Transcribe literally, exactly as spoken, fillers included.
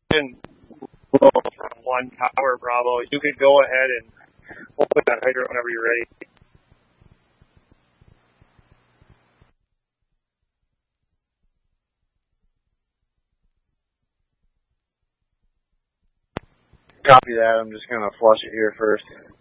And from one Tower Bravo, you could go ahead and open that hydrant whenever you're ready. Copy that. I'm just going to flush it here first.